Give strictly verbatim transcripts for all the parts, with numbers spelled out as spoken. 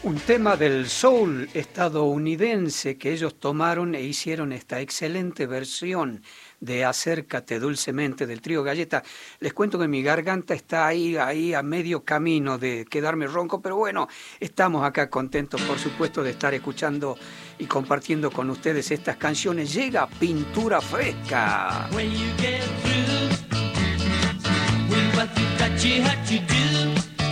Un tema del soul estadounidense que ellos tomaron e hicieron esta excelente versión de Acércate dulcemente del trío Galleta. Les cuento que mi garganta está ahí, ahí a medio camino de quedarme ronco, pero bueno, estamos acá contentos, por supuesto, de estar escuchando y compartiendo con ustedes estas canciones. Llega Pintura Fresca. When you get through with what you got, you have to do,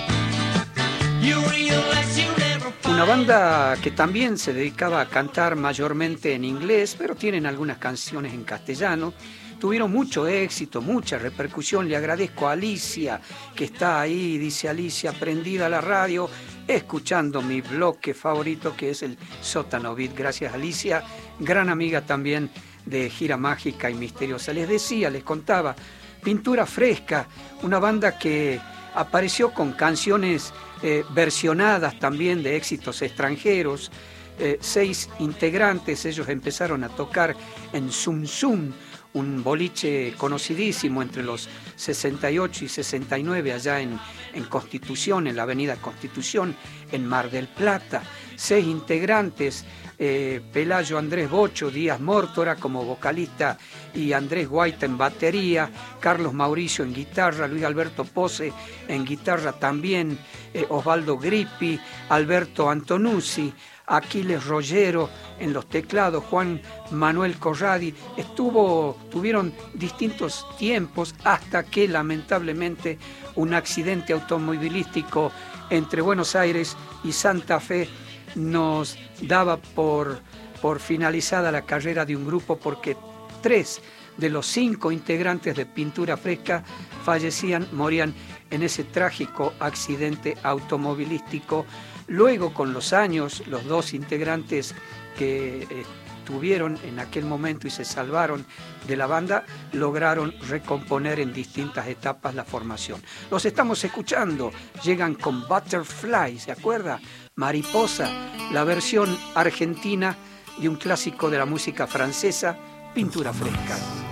you realize you never. Una banda que también se dedicaba a cantar mayormente en inglés, pero tienen algunas canciones en castellano. Tuvieron mucho éxito, mucha repercusión. Le agradezco a Alicia, que está ahí, dice Alicia, prendida a la radio, escuchando mi bloque favorito, que es el Sótano Beat. Gracias, Alicia, gran amiga también de Gira Mágica y Misteriosa. Les decía, les contaba, Pintura Fresca, una banda que apareció con canciones eh, versionadas también de éxitos extranjeros. Eh, seis integrantes, ellos empezaron a tocar en Zum Zum, un boliche conocidísimo entre los sesenta y ocho y sesenta y nueve allá en, en Constitución, en la avenida Constitución, en Mar del Plata. Seis integrantes, eh, Pelayo Andrés Bocho, Díaz Mórtora como vocalista y Andrés Guaita en batería, Carlos Mauricio en guitarra, Luis Alberto Pose en guitarra también, eh, Osvaldo Grippi, Alberto Antonuzzi, Aquiles Rollero en los teclados, Juan Manuel Corradi. Estuvo, tuvieron distintos tiempos hasta que lamentablemente un accidente automovilístico entre Buenos Aires y Santa Fe nos daba por, por finalizada la carrera de un grupo, porque tres de los cinco integrantes de Pintura Fresca fallecían, morían en ese trágico accidente automovilístico. Luego, con los años, los dos integrantes que estuvieron en aquel momento y se salvaron de la banda, lograron recomponer en distintas etapas la formación. Los estamos escuchando, llegan con Butterfly, ¿se acuerda? Mariposa, la versión argentina de un clásico de la música francesa, Pintura Fresca.